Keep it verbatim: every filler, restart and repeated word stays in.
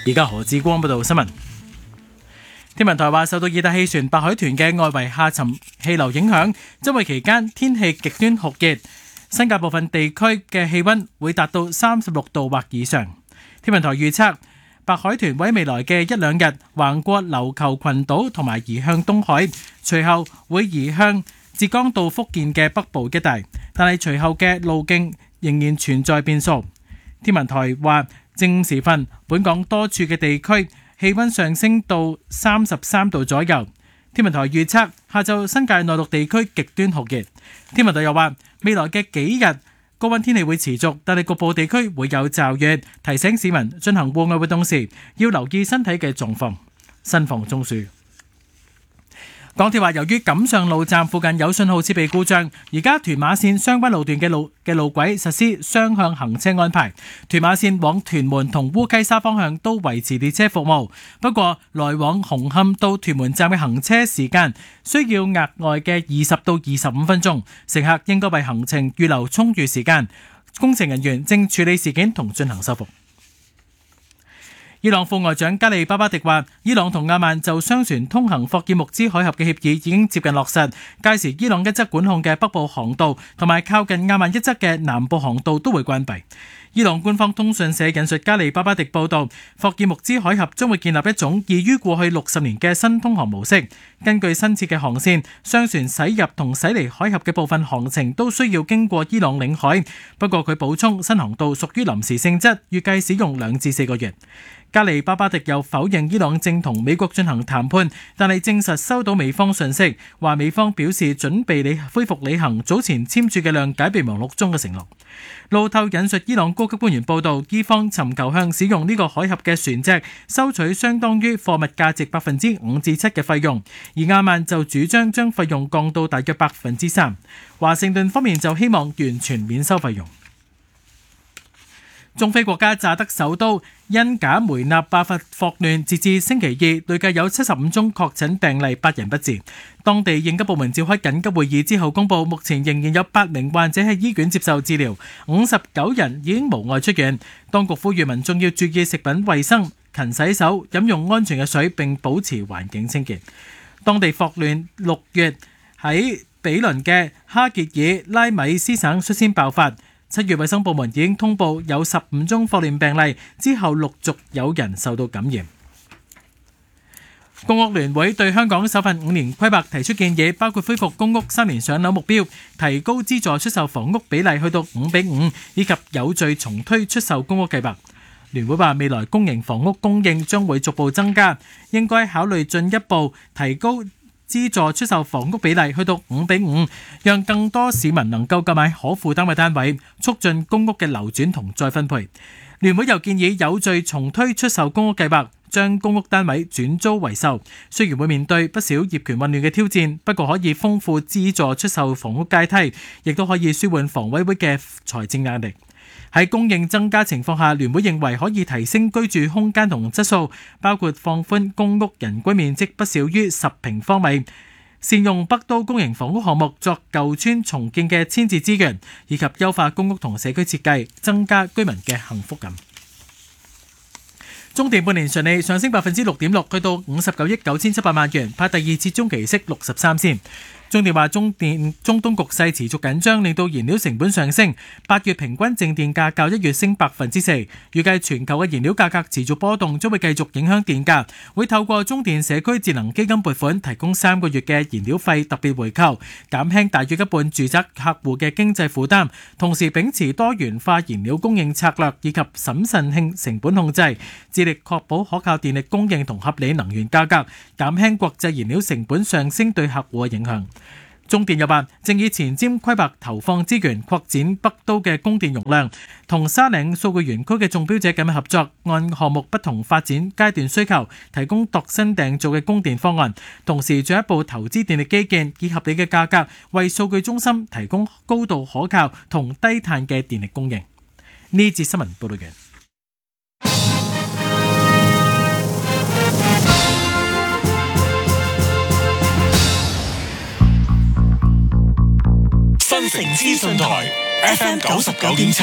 而家何志光報道新聞。天文台話，受到熱帶氣旋白海豚嘅外圍下沉氣流影響，周末期間天氣極端酷熱，新界部分地區嘅氣溫會達到三十六度或以上。天文台預測，白海豚會喺未來嘅一兩日橫過琉球群島同埋移向東海，隨後會移向浙江到福建嘅北部一帶，但係隨後嘅路徑仍然存在變數。天文台話，正午時分，本港多處嘅地區氣溫上升到三十三度左右。天文台預測，下晝新界內陸地區極端酷熱。天文台又話，未來嘅幾日高溫天氣會持續，但係局部地區會有驟雨，提醒市民進行戶外活動時要留意身體嘅狀況，慎防中暑。港鐵話，由於錦上路站附近有信號設備故障，而家屯馬線相關路段嘅路嘅路軌實施雙向行車安排。屯馬線往屯門同烏溪沙方向都維持列車服務，不過來往紅磡到屯門站嘅行車時間需要額外嘅二十到二十五分鐘，乘客應該為行程預留充裕時間。工程人員正處理事件同進行修復。伊朗副外長加利巴巴迪話，伊朗同阿曼就雙船通行霍爾木茲海峽嘅協議已經接近落實，屆時伊朗一側管控嘅北部航道同埋靠近阿曼一側嘅南部航道都會關閉。伊朗官方通訊社引述加利巴巴迪報道，霍爾木茲海峽將會建立一種異於過去六十年嘅新通航模式。根據新設嘅航線，商船駛入同駛離海峽嘅部分航程都需要經過伊朗領海。不過佢補充，新航道屬於臨時性質，預計使用兩至四個月。加利巴巴迪又否認伊朗正同美國進行談判，但係證實收到美方訊息，話美方表示準備履恢復履行早前簽署嘅諒解備忘錄中嘅承諾。路透引述伊朗高級官員報道，伊方尋求向使用呢個海峽嘅船隻收取相當於貨物價值百分之五至七嘅費用，而阿曼就主張將費用降到大約百分之三。華盛頓方面就希望完全免收費用。中非國家乍得首都因賈梅納爆發霍亂，截至星期二累計有七十五宗確診病例，八人不治。當地應急部門召開緊急會議之後公佈，目前仍然有八名患者喺醫院接受治療，五十九人已經無礙出院。當局呼籲民眾要注意食品衛生、勤洗手、飲用安全嘅水並保持環境清潔。當地霍亂六月喺比鄰嘅哈傑爾拉米斯省率先爆發。七月衛生部門已經通報有十五宗霍亂病例，之後陸續有人受到感染。公屋聯會對香港首份五年規劃提出建議，包括恢復公屋三年上樓目標，提高資助出售房屋比例去到五比五，以及有序重推出售公屋計劃。聯會話未來公營房屋供應將會逐步增加，應該考慮進一步提高資助出售房屋比例去到五比五，讓更多市民能夠購買可負擔嘅單位，促進公屋嘅流轉同再分配。聯會又建議有序重推出售公屋計劃，將公屋單位轉租為售。雖然會面對不少業權混亂嘅挑戰，不過可以豐富資助出售房屋階梯，亦都可以舒緩房委會嘅財政壓力。喺供應增加情況下，聯會認為可以提升居住空間同質素，包括放寬公屋人均面積不少於十平方米，善用北都公營房屋項目作舊村重建嘅遷置資源，以及優化公屋同社區設計，增加居民嘅幸福感。中電半年純利上升百分之六點六，去到五十九億九千七百萬元，派第二次中期息六十三仙。中電話中電中東局勢持續緊張，令到燃料成本上升。八月平均淨電價較一月升百分之四，預計全球嘅燃料價格持續波動，將會繼續影響電價。會透過中電社區節能基金撥款，提供三個月嘅燃料費特別回扣，減輕大約一半住宅客戶嘅經濟負擔。同時秉持多元化燃料供應策略以及審慎性成本控制，致力確保可靠電力供應同合理能源價格，減輕國際燃料成本上升對客戶嘅影響。中電又話，正以前瞻規劃投放資源，擴展北都嘅供電容量，同沙嶺數據園區嘅中標者緊密合作，按項目不同發展階段需求，提供度身訂造嘅供電方案，同時進一步投資電力基建，以合理嘅價格為數據中心提供高度可靠同低碳嘅電力供應。呢節新聞報道完。 新城資訊台 F M 九十九點七。